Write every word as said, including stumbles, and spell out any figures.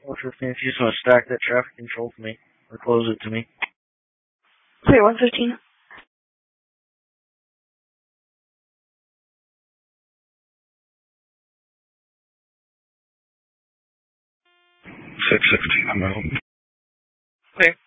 four fifteen, if you just want to stack that traffic control for me, or close it to me. Wait, one fifteen. six sixteen, I'm out. Okay.